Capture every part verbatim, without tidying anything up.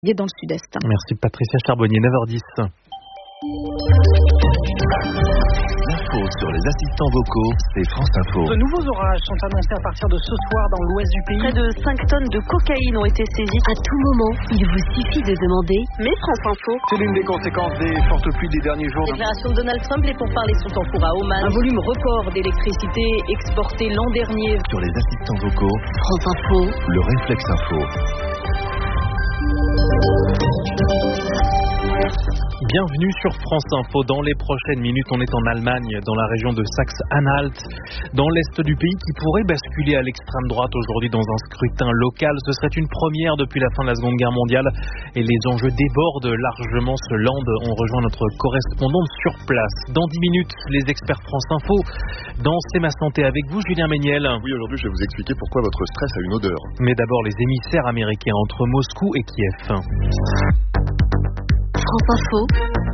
et dans le sud-est. Merci Patricia Charbonnier, neuf heures dix. L'info sur les assistants vocaux, c'est France Info. De nouveaux orages sont annoncés à partir de ce soir dans l'ouest du pays. Près de cinq tonnes de cocaïne ont été saisies. À tout moment, il vous suffit de demander Mais France Info. C'est l'une des conséquences des fortes pluies des derniers jours. Déclaration de Donald Trump, les pourparlers sont en cours à Oman. Un volume record d'électricité exporté l'an dernier. Sur les assistants vocaux, France Info, le réflexe info. Bienvenue sur France Info. Dans les prochaines minutes, on est en Allemagne, dans la région de Saxe-Anhalt, dans l'est du pays, qui pourrait basculer à l'extrême droite aujourd'hui dans un scrutin local. Ce serait une première depuis la fin de la Seconde Guerre mondiale et les enjeux débordent largement ce land. On rejoint notre correspondante sur place. Dans dix minutes, les experts France Info. Dans C'est ma santé avec vous, Julien Méniel. Oui, aujourd'hui, je vais vous expliquer pourquoi votre stress a une odeur. Mais d'abord, les émissaires américains entre Moscou et Kiev. France Info,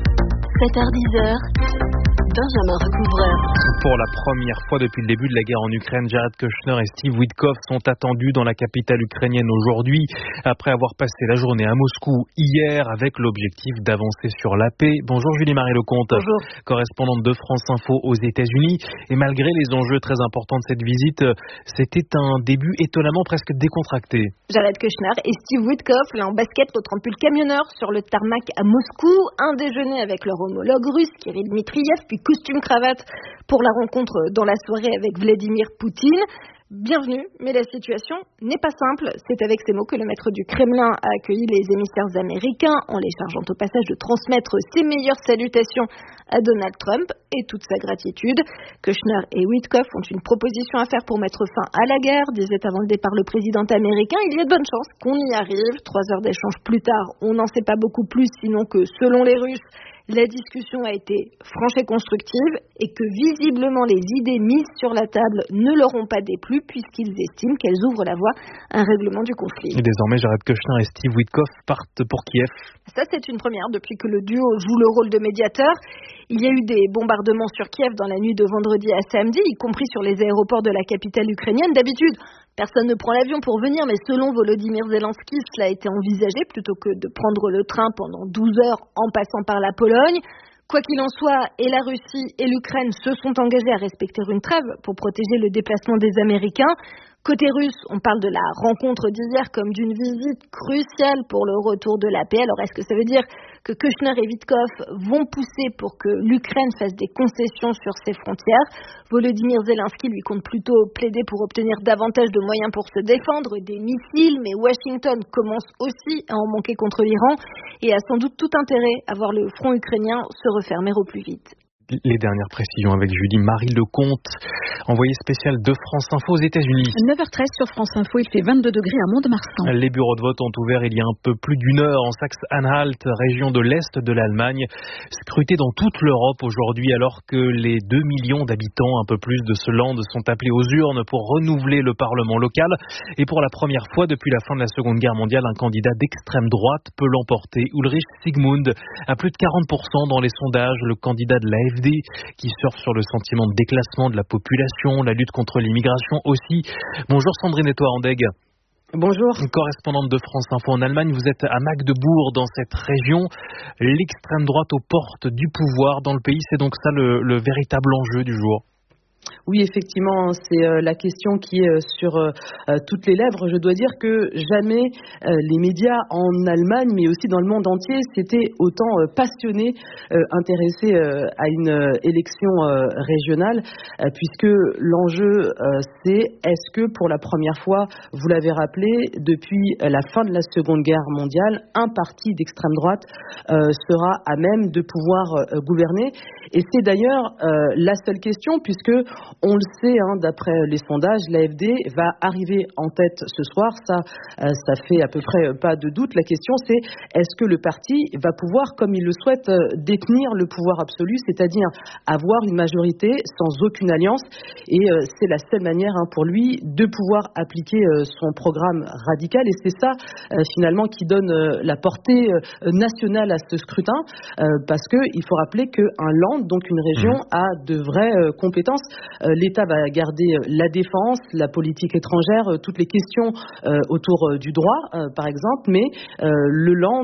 sept heures dix, Benjamin Recouvreur. Pour la première fois depuis le début de la guerre en Ukraine, Jared Kushner et Steve Witkoff sont attendus dans la capitale ukrainienne aujourd'hui, après avoir passé la journée à Moscou hier avec l'objectif d'avancer sur la paix. Bonjour Julie-Marie Lecomte, Bonjour. Correspondante de France Info aux États-Unis. Et malgré les enjeux très importants de cette visite, c'était un début étonnamment presque décontracté. Jared Kushner et Steve Witkoff, l'un en basket, l'autre en pull camionneur, sur le tarmac à Moscou. Un déjeuner avec leur homologue russe, Kirill Dmitriev, puis costume-cravate pour la rencontre dans la soirée avec Vladimir Poutine. Bienvenue, mais la situation n'est pas simple. C'est avec ces mots que le maître du Kremlin a accueilli les émissaires américains en les chargeant au passage de transmettre ses meilleures salutations à Donald Trump et toute sa gratitude. Kushner et Witkoff ont une proposition à faire pour mettre fin à la guerre, disait avant le départ le président américain. Il y a de bonnes chances qu'on y arrive. Trois heures d'échange plus tard, on n'en sait pas beaucoup plus, sinon que selon les Russes, la discussion a été franche et constructive et que visiblement les idées mises sur la table ne leur ont pas déplu puisqu'ils estiment qu'elles ouvrent la voie à un règlement du conflit. Et désormais, Jared Kushner et Steve Witkoff partent pour Kiev. Ça, c'est une première depuis que le duo joue le rôle de médiateur. Il y a eu des bombardements sur Kiev dans la nuit de vendredi à samedi, y compris sur les aéroports de la capitale ukrainienne. D'habitude, personne ne prend l'avion pour venir, mais selon Volodymyr Zelensky, cela a été envisagé plutôt que de prendre le train pendant douze heures en passant par la Pologne. Quoi qu'il en soit, et la Russie et l'Ukraine se sont engagés à respecter une trêve pour protéger le déplacement des Américains. Côté russe, on parle de la rencontre d'hier comme d'une visite cruciale pour le retour de la paix. Alors est-ce que ça veut dire que Kushner et Witkoff vont pousser pour que l'Ukraine fasse des concessions sur ses frontières? Volodymyr Zelensky lui compte plutôt plaider pour obtenir davantage de moyens pour se défendre, des missiles, mais Washington commence aussi à en manquer contre l'Iran et a sans doute tout intérêt à voir le front ukrainien se refermer au plus vite. Les dernières précisions avec Julie-Marie Lecomte, envoyée spéciale de France Info aux États-Unis. neuf heures treize sur France Info, il fait vingt-deux degrés à Mont-de-Marsan. Les bureaux de vote ont ouvert il y a un peu plus d'une heure en Saxe-Anhalt, région de l'Est de l'Allemagne, scruté dans toute l'Europe aujourd'hui alors que les deux millions d'habitants, un peu plus de ce land, sont appelés aux urnes pour renouveler le Parlement local. Et pour la première fois depuis la fin de la Seconde Guerre mondiale, un candidat d'extrême droite peut l'emporter. Ulrich Sigmund a plus de quarante pour cent dans les sondages, le candidat de l'A F D qui surfe sur le sentiment de déclassement de la population, la lutte contre l'immigration aussi. Bonjour Sandrine Etoile-Andeg. Bonjour. Correspondante de France Info en Allemagne, vous êtes à Magdebourg dans cette région. L'extrême droite aux portes du pouvoir dans le pays, c'est donc ça le, le véritable enjeu du jour. Oui, effectivement, c'est euh, la question qui est euh, sur euh, toutes les lèvres. Je dois dire que jamais euh, les médias en Allemagne, mais aussi dans le monde entier, s'étaient autant euh, passionnés, euh, intéressés euh, à une euh, élection euh, régionale, euh, puisque l'enjeu, euh, c'est est-ce que pour la première fois, vous l'avez rappelé, depuis la fin de la Seconde Guerre mondiale, un parti d'extrême droite euh, sera à même de pouvoir euh, gouverner. Et c'est d'ailleurs euh, la seule question, puisque on le sait, hein, d'après les sondages, l'A F D va arriver en tête ce soir. Ça, euh, ça fait à peu près pas de doute. La question, c'est est-ce que le parti va pouvoir, comme il le souhaite, euh, détenir le pouvoir absolu, c'est-à-dire avoir une majorité sans aucune alliance. Et euh, c'est la seule manière hein, pour lui de pouvoir appliquer euh, son programme radical. Et c'est ça, euh, finalement, qui donne euh, la portée euh, nationale à ce scrutin, euh, parce qu'il faut rappeler qu'un land, donc une région, a de vraies euh, compétences. Euh, L'État va garder euh, la défense, la politique étrangère, euh, toutes les questions euh, autour euh, du droit, euh, par exemple, mais euh, le land